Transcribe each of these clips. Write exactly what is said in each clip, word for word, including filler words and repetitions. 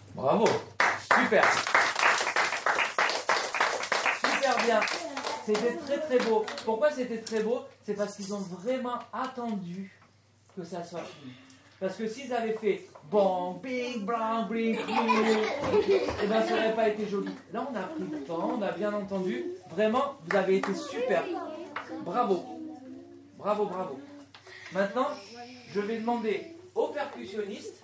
Bravo. Super. Super bien. C'était très très beau. Pourquoi c'était très beau? C'est parce qu'ils ont vraiment attendu que ça soit fini. Parce que s'ils avaient fait bon, big, blanc, big, big, eh bien ça n'aurait pas été joli. Là on a pris le temps, on a bien entendu. Vraiment, vous avez été super. Bravo. Bravo, bravo. Maintenant, je vais demander aux percussionnistes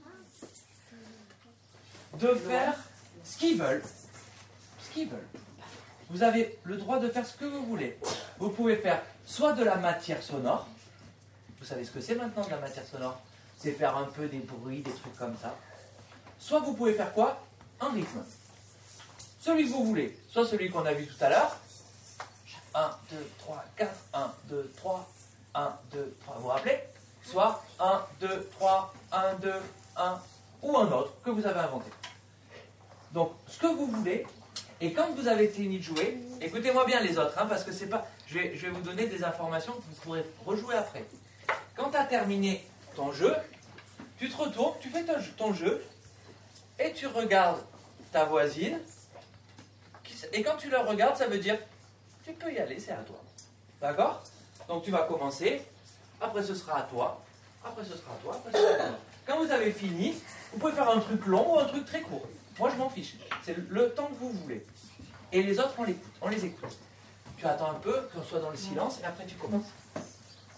de faire ce qu'ils veulent. Ce qu'ils veulent. Vous avez le droit de faire ce que vous voulez. Vous pouvez faire soit de la matière sonore. Vous savez ce que c'est maintenant de la matière sonore? C'est faire un peu des bruits, des trucs comme ça. Soit vous pouvez faire quoi? Un rythme. Celui que vous voulez. Soit celui qu'on a vu tout à l'heure. un, deux, trois, quatre. un, deux, trois. un, deux, trois. Vous vous rappelez? Soit un, deux, trois. un, deux, un. Ou un autre que vous avez inventé. Donc, ce que vous voulez. Et quand vous avez fini de jouer, écoutez-moi bien les autres, hein, parce que c'est pas. Je vais, je vais vous donner des informations que vous pourrez rejouer après. Quand tu as terminé ton jeu, tu te retournes, tu fais ton, ton jeu, et tu regardes ta voisine, et quand tu la regardes, ça veut dire, tu peux y aller, c'est à toi. D'accord? Donc tu vas commencer, après ce sera à toi, après ce sera à toi, après ce sera à toi. Quand vous avez fini, vous pouvez faire un truc long ou un truc très court. Moi je m'en fiche, c'est le temps que vous voulez. Et les autres, on les, on les écoute. Tu attends un peu, qu'on soit dans le silence, et après tu commences.